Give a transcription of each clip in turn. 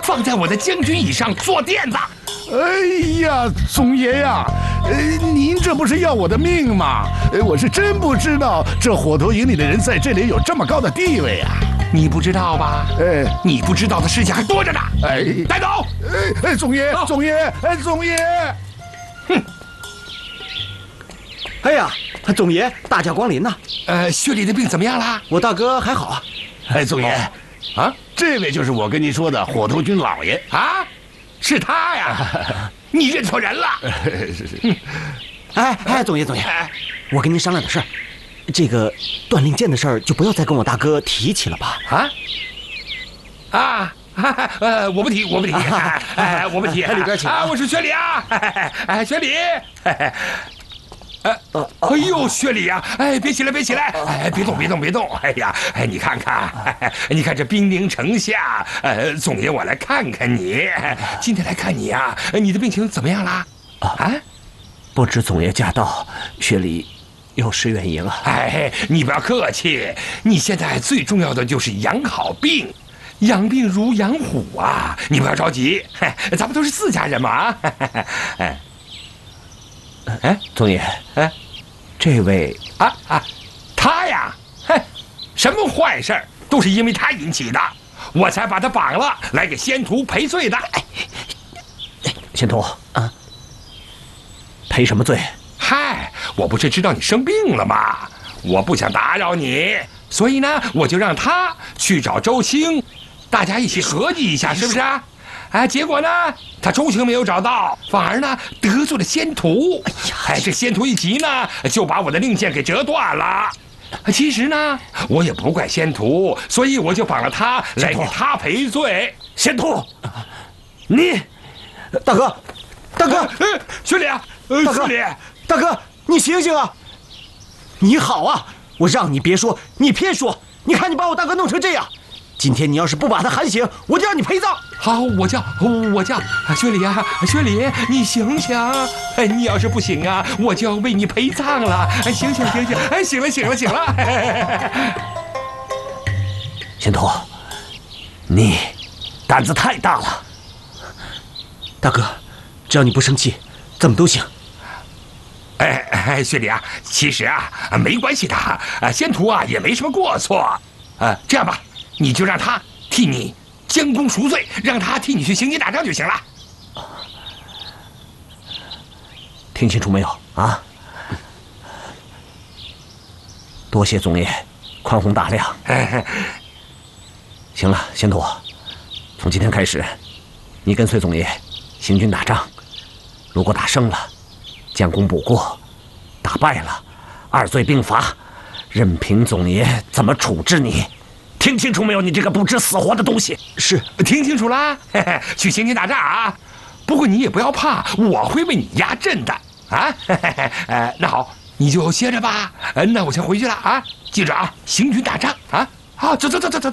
放在我的将军椅上坐垫子。 哎呀，总爷呀，您这不是要我的命吗？我是真不知道这火头营里的人在这里有这么高的地位啊！ 你不知道吧？你不知道的事情还多着呢。带走！ 总爷，总爷，总爷！ 哼！哎呀，总爷，大驾光临呐！ 薛礼的病怎么样啦？ 我大哥还好啊。 总爷，啊，这位就是我跟您说的火头军老爷啊。是他呀！你认错人了。 哎，总爷，我跟您商量点事儿，这个锻令箭的事儿就不要再跟我大哥提起了吧？ 我不提，我不提，我不提。 里边请。 我是薛礼啊，薛礼。哎呦，薛礼呀！别起来，别起来！别动，别动，别动！哎呀，你看看，你看这兵临城下，总爷我来看看你，今天来看你啊，你的病情怎么样啦？ 不知总爷驾到，薛礼有失远迎啊！ 你不要客气，你现在最重要的就是养好病，养病如养虎啊！你不要着急，咱们都是自家人嘛啊！ 总爷，这位他呀，什么坏事都是因为他引起的，我才把他绑了，来给仙徒赔罪的。 仙徒啊，赔什么罪？ 我不是知道你生病了吗？我不想打扰你，所以呢，我就让他去找周兴，大家一起合计一下，是不是啊？结果呢，他周兴没有找到，反而呢得罪了仙徒。这仙徒一急呢，就把我的令箭给折断了。其实呢，我也不怪仙徒，所以我就绑了他来给他赔罪。 仙徒，你，大哥， 薛礼啊，薛礼， 大哥，你醒醒啊！你好啊，我让你别说，你偏说，你看你把我大哥弄成这样。今天你要是不把他喊醒，我就让你陪葬。 好，我叫薛礼啊，薛礼，你醒醒！你要是不醒啊，我就要为你陪葬了。醒！醒了！ 仙徒，你胆子太大了。大哥，只要你不生气，怎么都行。 薛礼啊，其实啊没关系的，仙徒啊也没什么过错。这样吧。你就让他替你将功赎罪，让他替你去行军打仗就行了。 听清楚没有啊？多谢总爷宽宏大量。行了，仙徒，从今天开始，你跟随总爷行军打仗，如果打胜了，将功补过；打败了，二罪并罚，任凭总爷怎么处置你。听清楚没有，你这个不知死活的东西！ 是，听清楚啦，去行军打仗啊！不过你也不要怕，我会为你压阵的啊！那好，你就歇着吧。那我先回去了啊！记着啊，行军打仗啊！好，走。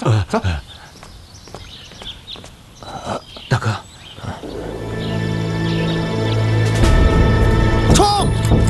大哥， 冲！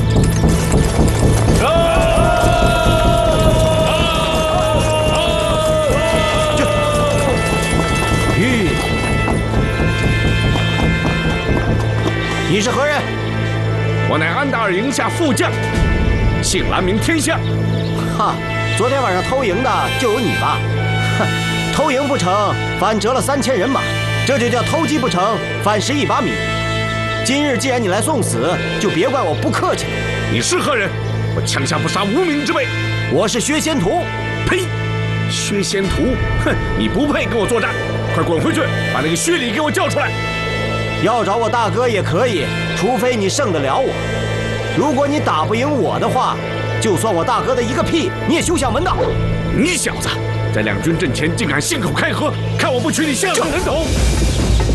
你是何人？ 我乃安达尔营下副将，姓蓝名天下。 昨天晚上偷营的就有你吧？偷营不成，反折了3000人马，这就叫偷鸡不成，反蚀1把米。今日既然你来送死，就别怪我不客气了。 你是何人？我枪下不杀无名之辈。 我是薛仙徒。 呸！薛仙徒，哼，你不配跟我作战，快滚回去，把那个薛礼给我叫出来。 要找我大哥也可以，除非你胜得了我。如果你打不赢我的话，就算我大哥的一个屁，你也休想闻到。 你小子在两军阵前竟敢信口开河，看我不取你项上人头！